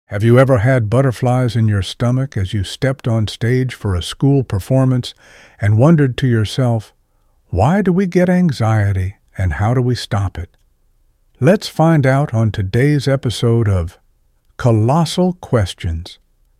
Have you ever had butterflies in your stomach as you stepped on stage for a school performance and wondered to yourself, why do we get anxiety and how do we stop it? Let's find out on today's episode of Colossal Questions.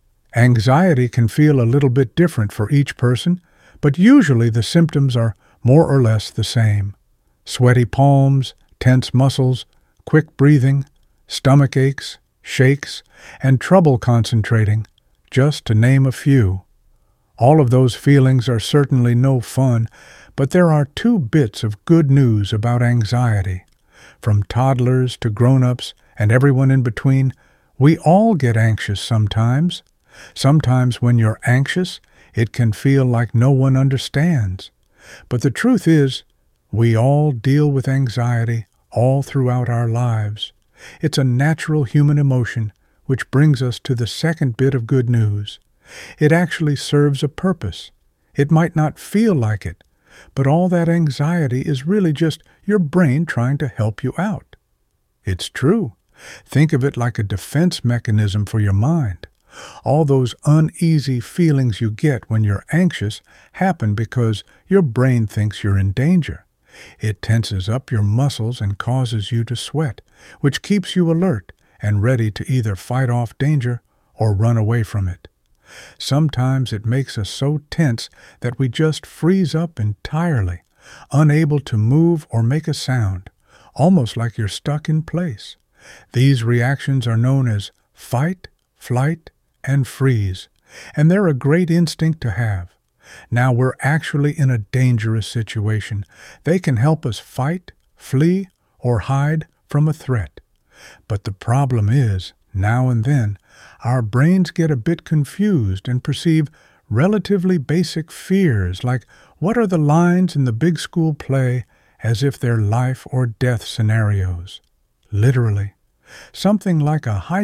Anxiety can feel a little bit different for each person, but usually the symptoms are more or less the same. Sweaty palms, tense muscles, quick breathing, stomach aches, shakes, and trouble concentrating, just to name a few. All of those feelings are certainly no fun, but there are two bits of good news about anxiety. From toddlers to grown-ups and everyone in between, we all get anxious sometimes. Sometimes when you're anxious, it can feel like no one understands. But the truth is, we all deal with anxiety all throughout our lives. It's a natural human emotion, which brings us to the second bit of good news. It actually serves a purpose. It might not feel like it, but all that anxiety is really just your brain trying to help you out. It's true. Think of it like a defense mechanism for your mind. All those uneasy feelings you get when you're anxious happen because your brain thinks you're in danger. It tenses up your muscles and causes you to sweat, which keeps you alert and ready to either fight off danger or run away from it. Sometimes it makes us so tense that we just freeze up entirely, unable to move or make a sound, almost like you're stuck in place. These reactions are known as fight, flight, and freeze, and they're a great instinct to have. Now we're actually in a dangerous situation. They can help us fight, flee, or hide from a threat. But the problem is, now and then, our brains get a bit confused and perceive relatively basic fears like what are the lines in the big school play as if they're life or death scenarios. Literally. Something like a high